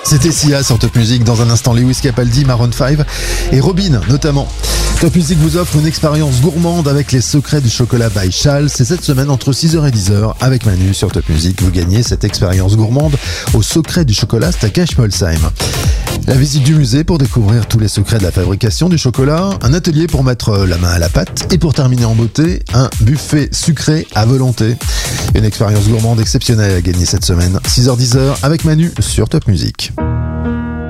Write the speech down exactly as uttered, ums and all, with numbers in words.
C'était Sia sur Top Music. Dans un instant, Lewis Capaldi, Maroon cinq et Robin notamment. Top Music vous offre une expérience gourmande avec les secrets du chocolat by Chal. C'est cette semaine entre six heures et dix heures avec Manu sur Top Music. Vous gagnez cette expérience gourmande au secret du chocolat, c'est à Cache-Molsheim. La visite du musée pour découvrir tous les secrets de la fabrication du chocolat, un atelier pour mettre la main à la pâte et pour terminer en beauté, un buffet sucré à volonté. Une expérience gourmande exceptionnelle à gagner cette semaine, six heures dix heures avec Manu sur Top Music.